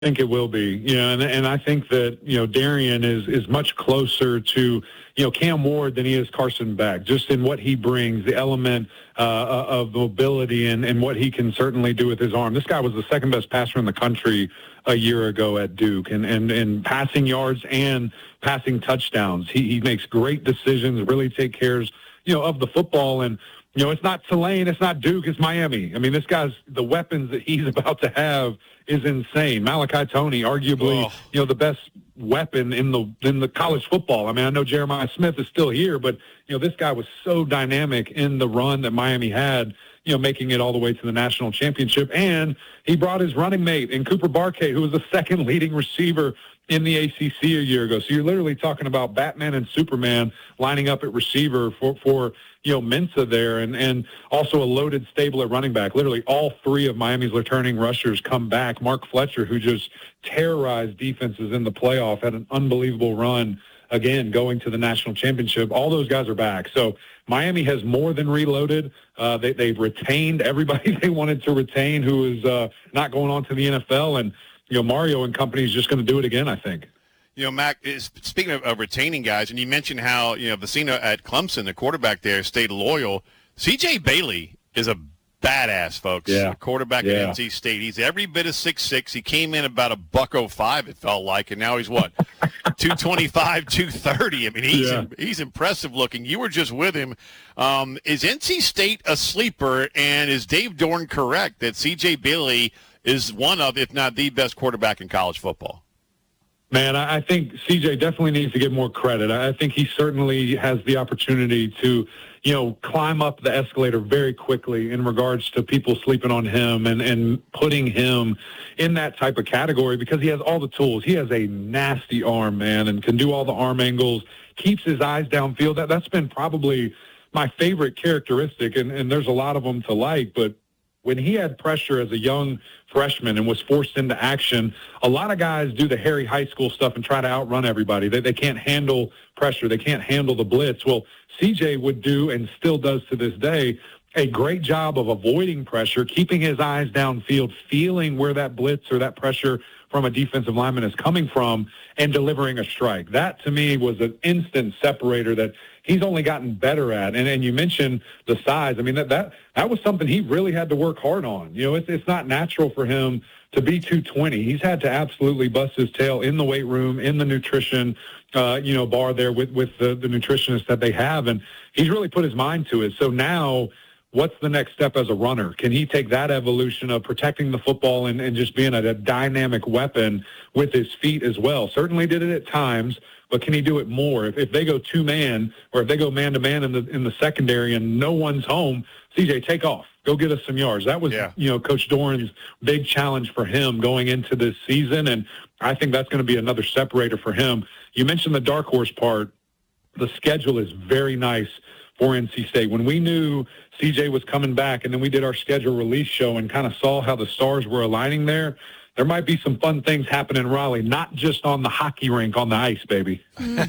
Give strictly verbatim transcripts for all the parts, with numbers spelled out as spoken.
I think it will be, you know, and, and I think that, you know, Darian is, is much closer to, you know, Cam Ward than he is Carson Beck, just in what he brings, the element uh, of mobility and, and what he can certainly do with his arm. This guy was the second best passer in the country a year ago at Duke, and, and, and passing yards and passing touchdowns. He, he makes great decisions, really take cares, you know, of the football. And, you know, it's not Tulane, it's not Duke, it's Miami. I mean, this guy's, the weapons that he's about to have is insane. Malachi Toney, arguably, oh. you know, the best weapon in the in the college football. I mean, I know Jeremiah Smith is still here, but, you know, this guy was so dynamic in the run that Miami had, you know, making it all the way to the national championship. And he brought his running mate in Cooper Barkay, who was the second leading receiver in the A C C a year ago. So you're literally talking about Batman and Superman lining up at receiver for, for you know, Mensa there, and, and also a loaded stable at running back. Literally all three of Miami's returning rushers come back. Mark Fletcher, who just terrorized defenses in the playoff, had an unbelievable run, again, going to the national championship. All those guys are back. So Miami has more than reloaded. Uh, they, they've retained everybody they wanted to retain who is uh, not going on to the N F L, and you know, Mario and company is just going to do it again, I think. You know, Mac, is, speaking of, of retaining guys, and you mentioned how, you know, Vicino at Clemson, the quarterback there, stayed loyal. C J Bailey is a badass, folks. Yeah. A quarterback yeah. at N C State. He's every bit of six six. He came in about a buck oh five, it felt like, and now he's what? two twenty-five, two thirty. I mean, he's yeah. he's impressive looking. You were just with him. Um, is N C State a sleeper, and is Dave Dorn correct that C J Bailey is one of, if not the best quarterback in college football? Man, I think C J definitely needs to get more credit. I think he certainly has the opportunity to, you know, climb up the escalator very quickly in regards to people sleeping on him and, and putting him in that type of category because he has all the tools. He has a nasty arm, man, and can do all the arm angles, keeps his eyes downfield. That, that's been probably my favorite characteristic, and, and there's a lot of them to like, but when he had pressure as a young freshman and was forced into action, a lot of guys do the Harry High School stuff and try to outrun everybody. They, they can't handle pressure. They can't handle the blitz. Well, C J would do, and still does to this day, a great job of avoiding pressure, keeping his eyes downfield, feeling where that blitz or that pressure from a defensive lineman is coming from, and delivering a strike. That, to me, was an instant separator that he's only gotten better at. And and you mentioned the size. I mean, that that, that was something he really had to work hard on. You know, it's, it's not natural for him to be two twenty. He's had to absolutely bust his tail in the weight room, in the nutrition, uh, you know, bar there with, with the, the nutritionists that they have. And he's really put his mind to it. So now, what's the next step as a runner? Can he take that evolution of protecting the football and, and just being a, a dynamic weapon with his feet as well? Certainly did it at times, but can he do it more? If, if they go two-man or if they go man-to-man in the in the secondary and no one's home, C J, take off. Go get us some yards. That was, yeah. you know, Coach Doran's big challenge for him going into this season, and I think that's going to be another separator for him. You mentioned the dark horse part. The schedule is very nice for N C State. When we knew C J was coming back and then we did our schedule release show and kind of saw how the stars were aligning there, there might be some fun things happening in Raleigh, not just on the hockey rink on the ice, baby.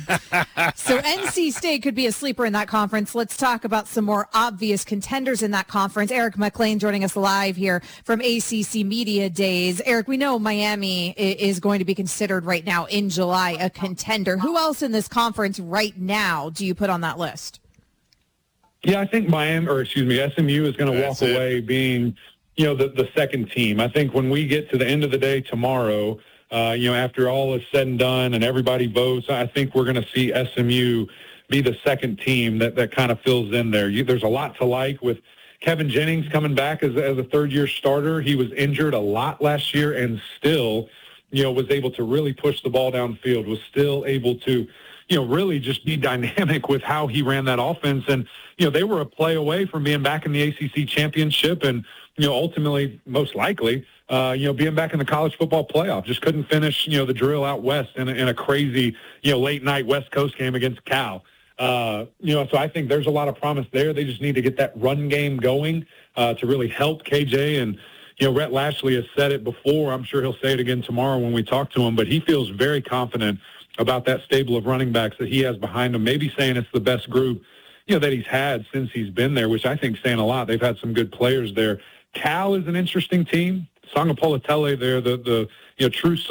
Mm. So N C State could be a sleeper in that conference. Let's talk about some more obvious contenders in that conference. Eric McLean joining us live here from A C C Media Days. Eric, we know Miami is going to be considered right now in July a contender. Who else in this conference right now do you put on that list? Yeah, I think Miami, or excuse me, S M U is going to walk it. away being, you know, the, the second team. I think when we get to the end of the day tomorrow, uh, you know, after all is said and done and everybody votes, I think we're going to see S M U be the second team that, that kind of fills in there. You, there's a lot to like with Kevin Jennings coming back as, as a third-year starter. He was injured a lot last year and still, you know, was able to really push the ball downfield, was still able to, you know, really just be dynamic with how he ran that offense. And, you know, they were a play away from being back in the A C C championship and, you know, ultimately, most likely, uh, you know, being back in the college football playoff. Just couldn't finish, you know, the drill out west in a, in a crazy, you know, late-night West Coast game against Cal. Uh, you know, so I think there's a lot of promise there. They just need to get that run game going uh, to really help K J. And, you know, Rhett Lashley has said it before. I'm sure he'll say it again tomorrow when we talk to him. But he feels very confident about that stable of running backs that he has behind him, maybe saying it's the best group, you know, that he's had since he's been there, which I think is saying a lot. They've had some good players there. Cal is an interesting team. Sangapolatele there, the the you know true